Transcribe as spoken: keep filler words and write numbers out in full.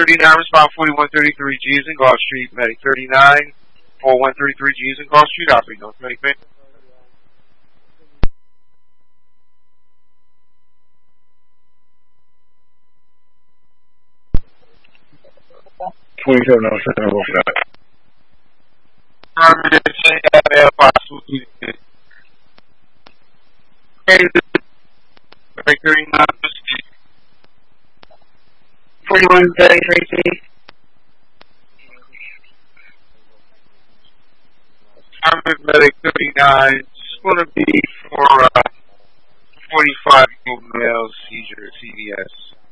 thirty-nine, respond forty-one thirty-three G is in Gulf Street. Medic thirty-nine, forty-one thirty-three G is in Gulf Street. Operating North Medic Bay. twenty-seven oh seven, go for that. thirty-nine, forty-one thirty-three G. Armored Medic thirty-nine, it's going to be for uh, forty-five male seizure C V S.